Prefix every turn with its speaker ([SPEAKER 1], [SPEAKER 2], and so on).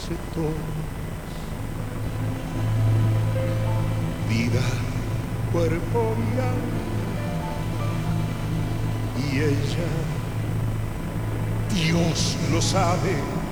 [SPEAKER 1] conoce todo. Vida, cuerpo y alma. Y ella, Dios lo sabe,